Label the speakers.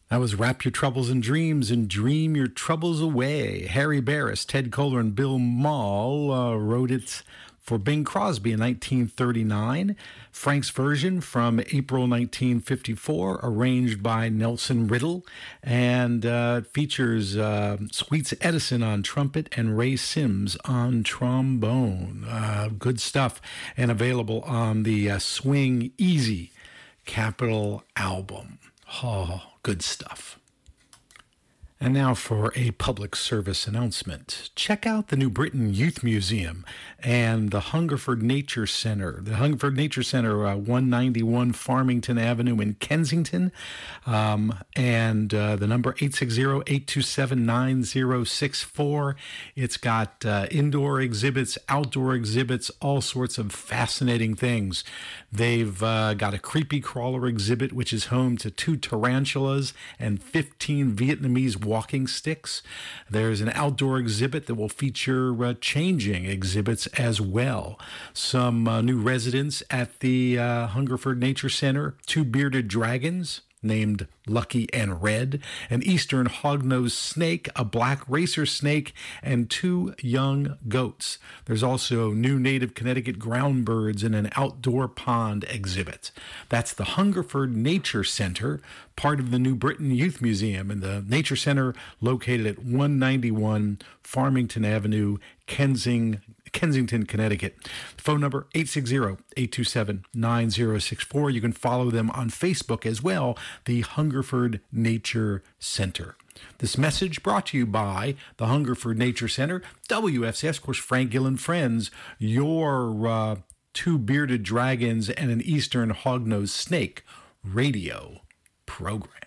Speaker 1: That was Wrap Your Troubles in Dreams and Dream Your Troubles Away. Harry Barris, Ted Koehler, and Bill Maul wrote it for Bing Crosby in 1939. Frank's version from April 1954, arranged by Nelson Riddle, and features Sweets Edison on trumpet and Ray Sims on trombone. Good stuff, and available on the Swing Easy Capitol album. Oh, good stuff. And now for a public service announcement. Check out the New Britain Youth Museum and the Hungerford Nature Center. The Hungerford Nature Center, 191 Farmington Avenue in Kensington. And the number 860-827-9064. It's got indoor exhibits, outdoor exhibits, all sorts of fascinating things. They've got a creepy crawler exhibit, which is home to 2 tarantulas and 15 Vietnamese walking sticks. There's an outdoor exhibit that will feature changing exhibits as well. Some new residents at the Hungerford Nature Center, 2 bearded dragons named Lucky and Red, an eastern hognose snake, a black racer snake, and 2 young goats. There's also new native Connecticut ground birds and an outdoor pond exhibit. That's the Hungerford Nature Center, part of the New Britain Youth Museum, and the Nature Center located at 191 Farmington Avenue, Kensington, Connecticut. Phone number 860-827-9064. You can follow them on Facebook as well, the Hungerford Nature Center. This message brought to you by the Hungerford Nature Center, WFCS, of course, Frank Gill and Friends, your 2 bearded dragons and an eastern hognose snake radio program.